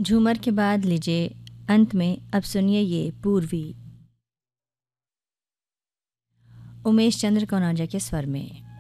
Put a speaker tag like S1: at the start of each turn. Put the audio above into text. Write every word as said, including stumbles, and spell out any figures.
S1: झूमर के बाद लीजिए अंत में अब सुनिए ये पूर्वी, उमेश चंद्र कौनाजा के स्वर में।